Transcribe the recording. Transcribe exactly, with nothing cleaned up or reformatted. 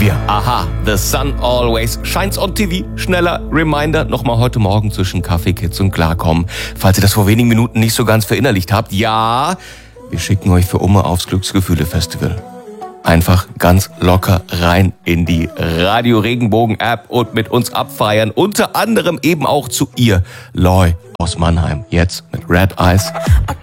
wir. Aha, The Sun Always Shines on T V. Schneller Reminder, nochmal heute Morgen zwischen Kaffeekids und Klarkommen. Falls ihr das vor wenigen Minuten nicht so ganz verinnerlicht habt, ja, wir schicken euch für Umme aufs Glücksgefühle-Festival. Einfach ganz locker rein in die Radio Regenbogen App und mit uns abfeiern. Unter anderem eben auch zu ihr, Loy aus Mannheim. Jetzt mit Red Eyes.